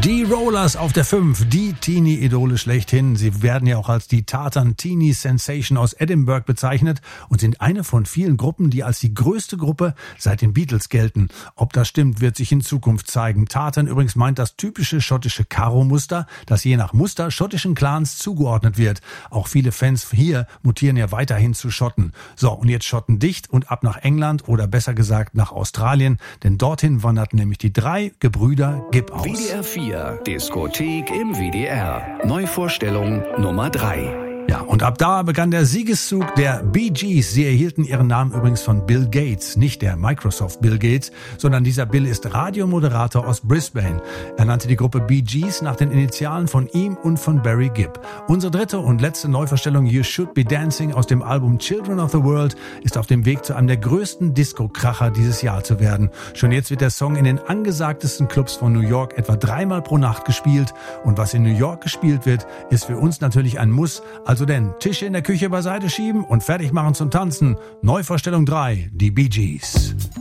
Die Rollers auf der 5, die Teenie-Idole schlechthin. Sie werden ja auch als die Tartan Teenie Sensation aus Edinburgh bezeichnet und sind eine von vielen Gruppen, die als die größte Gruppe seit den Beatles gelten. Ob das stimmt, wird sich in Zukunft zeigen. Tartan übrigens meint das typische schottische Karo-Muster, das je nach Muster schottischen Clans zugeordnet wird. Auch viele Fans hier mutieren ja weiterhin zu Schotten. So, und jetzt Schotten dicht und ab nach England oder besser gesagt nach Australien, denn dorthin wanderten nämlich die 3 Gebrüder Gibb aus. WDR 4, Diskothek im WDR. Neuvorstellung Nummer 3. Ja, und ab da begann der Siegeszug der Bee Gees. Sie erhielten ihren Namen übrigens von Bill Gates, nicht der Microsoft Bill Gates, sondern dieser Bill ist Radiomoderator aus Brisbane. Er nannte die Gruppe Bee Gees nach den Initialen von ihm und von Barry Gibb. Unsere dritte und letzte Neuvorstellung You Should Be Dancing aus dem Album Children of the World ist auf dem Weg zu einem der größten Disco-Kracher dieses Jahr zu werden. Schon jetzt wird der Song in den angesagtesten Clubs von New York etwa 3-mal pro Nacht gespielt. Und was in New York gespielt wird, ist für uns natürlich ein Muss. Also denn Tische in der Küche beiseite schieben und fertig machen zum Tanzen. Neuvorstellung 3, die Bee Gees.